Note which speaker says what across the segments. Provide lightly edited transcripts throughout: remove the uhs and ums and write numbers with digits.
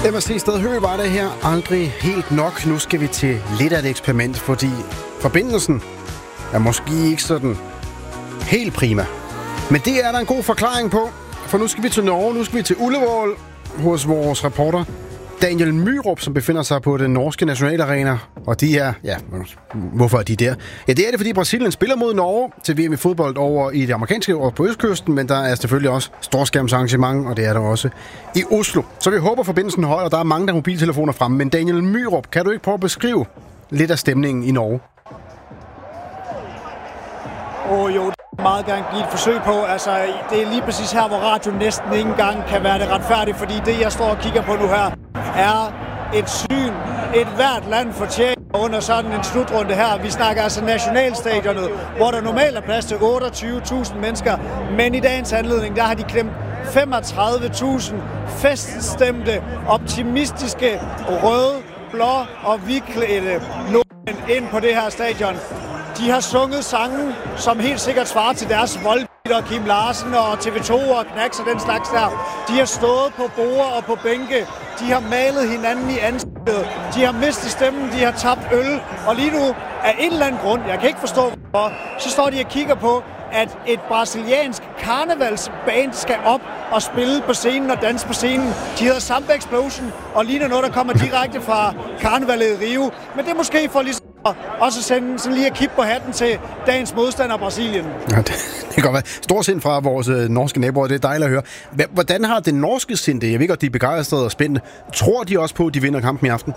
Speaker 1: Emma Sted Høgh var det her aldrig helt nok. Nu skal vi til lidt af et eksperiment, fordi forbindelsen er måske ikke sådan helt prima. Men det er der en god forklaring på, for nu skal vi til Norge, nu skal vi til Ullevål hos vores reporter Daniel Myrup, som befinder sig på den norske nationalarena. Og de er, ja, hvorfor er de der? Ja, det er det, fordi Brasilien spiller mod Norge til VM i fodbold over i det amerikanske over på Østkysten, men der er selvfølgelig også storskærmsarrangement, og det er der også i Oslo. Så vi håber, forbindelsen holder, og der er mange der mobiltelefoner fremme. Men Daniel Myrup, kan du ikke prøve at beskrive lidt af stemningen i Norge?
Speaker 2: Jo, meget gerne give et forsøg på. Altså, det er lige præcis her, hvor radio næsten ikke engang kan være det retfærdigt, fordi det, jeg står og kigger på nu her, er et syn, et hvert land fortjener under sådan en slutrunde her. Vi snakker altså nationalstadionet, hvor der normalt er plads til 28.000 mennesker, men i dagens anledning, der har de klemt 35.000 feststemte, optimistiske, røde, blå og hvidklædte nordmænd ind på det her stadion. De har sunget sange, som helt sikkert svarer til deres Volbeat, Kim Larsen og TV2 og Knacks og den slags der. De har stået på borde og på bænke. De har malet hinanden i ansigtet. De har mistet stemmen. De har tabt øl. Og lige nu, af en eller anden grund, jeg kan ikke forstå hvorfor, så står de og kigger på, at et brasiliansk karnevalsband skal op og spille på scenen og danse på scenen. De hedder Samba Explosion og ligner noget, der kommer direkte fra karnevalet i Rio. Men det er måske for ligesom og så sende sådan lige et kip på hatten til dagens modstander Brasilien.
Speaker 1: Ja, det kan godt være. Stor sind fra vores norske naboer, det er dejligt at høre. Hvordan har det norske sind det? Jeg ved godt, de er begejstrede og spændende. Tror de også på, at de vinder kampen i aften?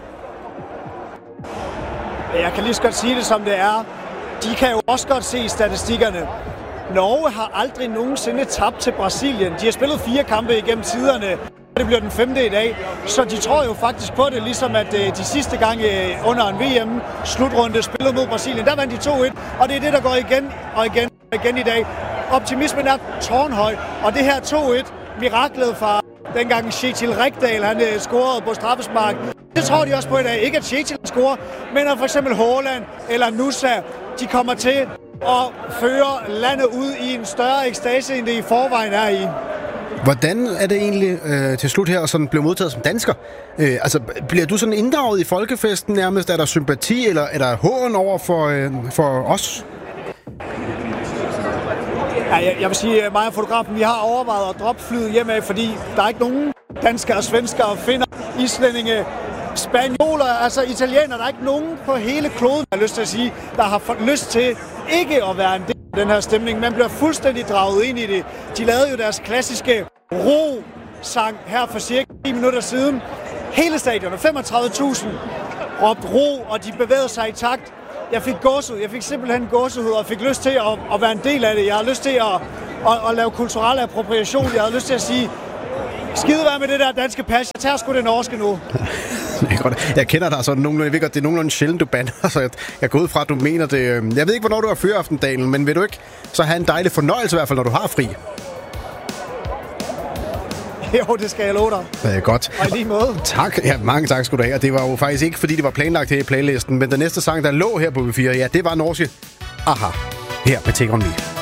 Speaker 2: Jeg kan lige så godt sige det, som det er. De kan jo også godt se statistikkerne. Norge har aldrig nogensinde tabt til Brasilien. De har spillet 4 kampe igennem tiderne. Det bliver den 5. i dag, så de tror jo faktisk på det, ligesom at de sidste gange under en VM-slutrunde spillede mod Brasilien. Der vandt de 2-1, og det er det, der går igen og igen og igen i dag. Optimismen er tårnhøj, og det her 2-1, miraklet fra dengang Kjetil Rekdal, han scorede på straffespark. Det tror de også på i dag. Ikke at Kjetil scorer, men at for eksempel Haaland eller Nusa, de kommer til at føre landet ud i en større ekstase, end det i forvejen er i.
Speaker 1: Hvordan er det egentlig til slut her, sådan blev modtaget som dansker? Bliver du sådan inddraget i folkefesten nærmest? Er der sympati, eller er der hån over for os?
Speaker 2: Ja, jeg vil sige, mig og fotografen, vi har overvejet at droppe flyet hjemme, fordi der er ikke nogen danskere, svenskere, finner, islændinge, spanioler, altså italienere. Der er ikke nogen på hele kloden, jeg har lyst til at sige, der har fået lyst til ikke at være en del af den her stemning. Man bliver fuldstændig draget ind i det. De lavede jo deres klassiske ro-sang her for cirka 10 minutter siden. Hele stadionet, 35.000, råbte ro, og de bevægede sig i takt. Jeg fik gåsehud. Jeg fik simpelthen gåsehud og fik lyst til at være en del af det. Jeg havde lyst til at lave kulturel appropriation. Jeg havde lyst til at sige, skide være med det der danske pas. Jeg tager sgu det norske nu.
Speaker 1: Jeg kender dig sådan nogenlunde. Jeg ved godt, det er nogenlunde sjældent, du bander, så jeg går ud fra, at du mener det. Jeg ved ikke, hvornår du har fyraften, Daniel, men vil du ikke så have en dejlig fornøjelse i hvert fald, når du har fri?
Speaker 2: Jo, det skal jeg love dig.
Speaker 1: Det er godt.
Speaker 2: Og i lige måde.
Speaker 1: Tak. Ja, mange tak skal du have. Og det var jo faktisk ikke, fordi det var planlagt her i playlisten, men den næste sang, der lå her på V4, ja, det var norske Aha, her med Take On Me.